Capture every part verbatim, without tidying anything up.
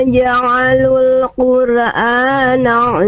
ja'alul qur'ana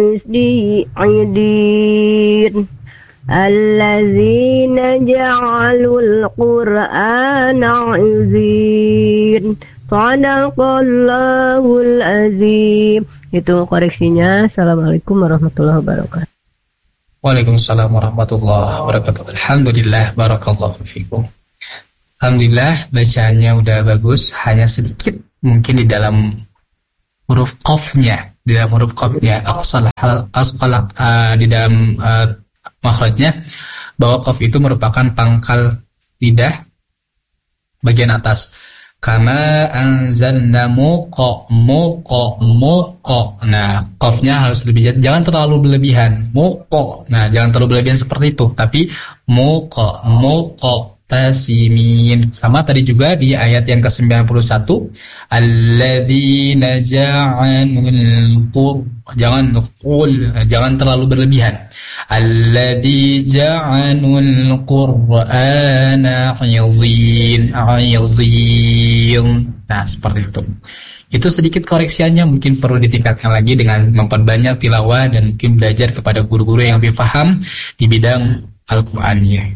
idin alladzina ja'alul qur'ana idin sadaqallahul azim. Itu koreksinya. Assalamualaikum warahmatullahi wabarakatuh. Waalaikumsalam warahmatullahi wabarakatuh. Alhamdulillah, barakallahu fikum. Alhamdulillah, bacaannya udah bagus. Hanya sedikit mungkin di dalam huruf qafnya, di dalam huruf qafnya, aqsal hal asqal uh, di dalam uh, makhrajnya, bahwa qaf itu merupakan pangkal lidah bagian atas. Karena anzalna muqa muqa muqa. Nah, qafnya harus lebih, jangan terlalu berlebihan. Muqa. Nah, jangan terlalu berlebihan seperti itu, tapi muqa muqa tasimin. Sama tadi juga di ayat yang ke sembilan puluh satu, alladzina ja'alul qur, jangan qul, jangan terlalu berlebihan. Alladzi ja'alul qur'ana 'idhin 'idhin. Nah, seperti itu. Itu sedikit koreksiannya, mungkin perlu ditingkatkan lagi dengan memperbanyak tilawah dan mungkin belajar kepada guru-guru yang lebih paham di bidang Al-Qur'annya.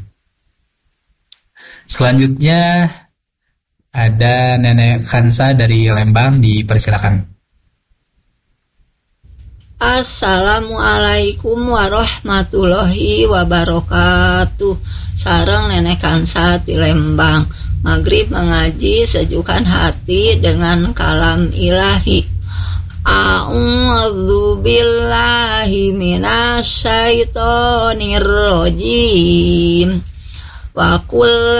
Selanjutnya ada Nenek Khansa dari Lembang, dipersilakan. Assalamualaikum warahmatullahi wabarakatuh. Sareng Nenek Khansa di Lembang. Maghrib mengaji sejukkan hati dengan kalam ilahi. A'udzu billahi minasyaitonir rajim. Wa qul